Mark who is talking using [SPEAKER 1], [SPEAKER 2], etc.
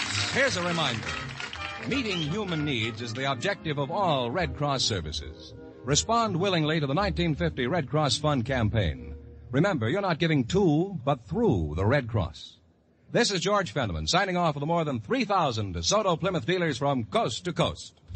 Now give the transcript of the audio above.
[SPEAKER 1] Here's a reminder. Meeting human needs is the objective of all Red Cross services. Respond willingly to the 1950 Red Cross Fund campaign. Remember, you're not giving to, but through the Red Cross. This is George Fenneman signing off for the more than 3,000 DeSoto Plymouth dealers from coast to coast.